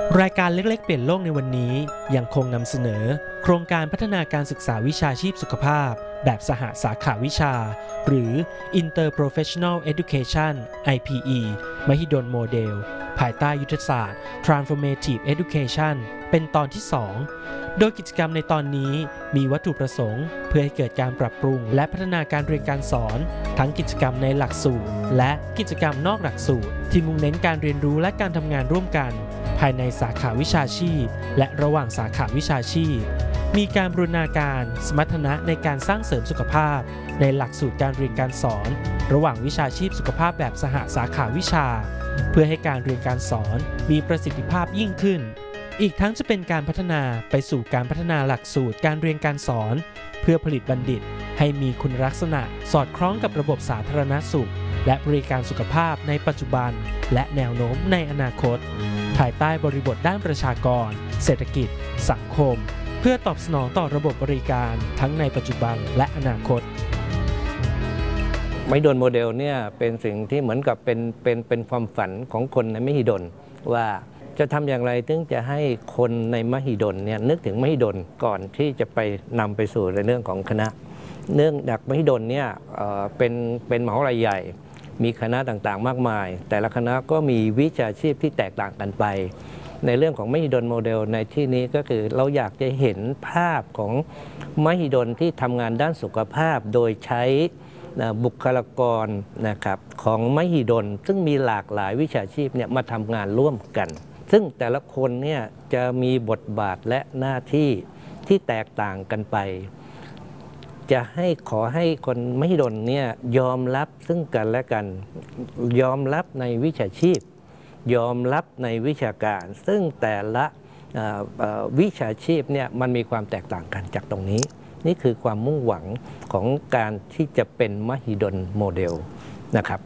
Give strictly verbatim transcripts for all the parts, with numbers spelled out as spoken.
รายการเล็กๆเปลี่ยนโลกในวันนี้ยังคงนำเสนอโครงการพัฒนาการศึกษาวิชาชีพสุขภาพแบบสหสาขาวิชาหรือ Interprofessional Education ไอ พี อี มหิดลโมเดลภายใต้ยุทธศาสตร์ Transformative Education เป็นตอนที่สองโดยกิจกรรมในตอนนี้มีวัตถุประสงค์เพื่อให้เกิดการปรับปรุงและพัฒนาการเรียนการสอนทั้งกิจกรรมในหลักสูตรและกิจกรรมนอกหลักสูตรที่มุ่งเน้นการเรียนรู้และการทำงานร่วมกันภายในสาขาวิชาชีพและระหว่างสาขาวิชาชีพมีการบูรณาการสมรรถนะในการสร้างเสริมสุขภาพในหลักสูตรการเรียนการสอนระหว่างวิชาชีพสุขภาพแบบสหสาขาวิชาเพื่อให้การเรียนการสอนมีประสิทธิภาพยิ่งขึ้นอีกทั้งจะเป็นการพัฒนาไปสู่การพัฒนาหลักสูตรการเรียนการสอนเพื่อผลิตบัณฑิตให้มีคุณลักษณะสอดคล้องกับระบบสาธารณสุขและบริการสุขภาพในปัจจุบันและแนวโน้มในอนาคตภายใต้บริบทด้านประชากรเศรษฐกิจสังคมเพื่อตอบสนองต่อระบบบริการทั้งในปัจจุบันและอนาคตมหิดลโมเดลเนี่ยเป็นสิ่งที่เหมือนกับเป็นเป็นเป็นความฝันของคนในมหิดลว่าจะทำอย่างไรถึงจะให้คนในมหิดลเนี่ยนึกถึงมหิดลก่อนที่จะไปนำไปสู่ในเรื่องของคณะเนื่องจากมหิดลเนี่ยเป็นเป็นมหาวิทยาลัยใหญ่มีคณะต่างๆมากมายแต่ละคณะก็มีวิชาชีพที่แตกต่างกันไปในเรื่องของมหิดลโมเดลในที่นี้ก็คือเราอยากจะเห็นภาพของมหิดลที่ทำงานด้านสุขภาพโดยใช้บุคลากรนะครับของมหิดลซึ่งมีหลากหลายวิชาชีพเนี่ยมาทำงานร่วมกันซึ่งแต่ละคนเนี่ยจะมีบทบาทและหน้าที่ที่แตกต่างกันไปจะให้ขอให้คนมหิดลเนี่ยยอมรับซึ่งกันและกันยอมรับในวิชาชีพยอมรับในวิชาการซึ่งแต่ละวิชาชีพเนี่ยมันมีความแตกต่างกันจากตรงนี้นี่คือความมุ่งหวังของการที่จะเป็นมหิดลโมเดลนะครับ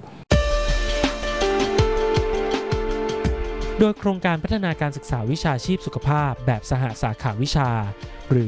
โดยโครงการพัฒนาการศึกษาวิชาชีพสุขภาพแบบสหสาขาวิชาหรือ